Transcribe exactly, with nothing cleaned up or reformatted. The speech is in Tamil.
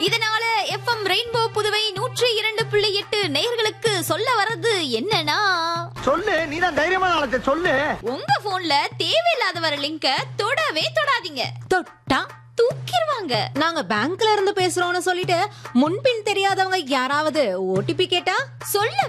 இதனால எஃப்எம் ரெயின்போ புதுவை நூற்றி இரண்டு புள்ளி எட்டு நேயர்களுக்கு சொல்ல வர்றது என்னன்னா, சொல்லு, நீதான் தைரியமான ஆளத்தை சொல்லு. உங்க போன்ல தேவையில்லாத வர லிங்க தொடவே தொடாதீங்க. தொட்டா தூக்கிடுவாங்க. நாங்க பேங்க்ல இருந்து பேசுறோம்னு சொல்லிட்டு முன்பின் தெரியாதவங்க யாராவது ஓடிபி கேட்டா சொல்ல